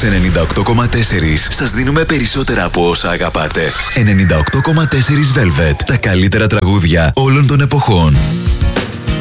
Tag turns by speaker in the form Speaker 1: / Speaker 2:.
Speaker 1: στους 98,4 σας δίνουμε περισσότερα από όσα αγαπάτε. 98,4 Velvet. Τα καλύτερα τραγούδια όλων των εποχών.